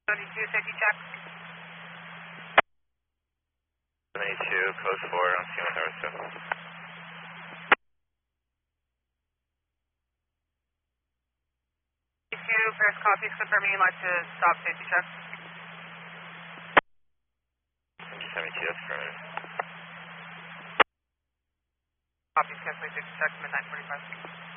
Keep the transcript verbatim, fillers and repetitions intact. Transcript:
seventy-two, safety check. seventy-two, close four, don't see what there was. seventy-two, Paris copies, confirming you'd like to stop safety check. seventy-two, that's correct. Copies, cancel safety check, midnight forty-five.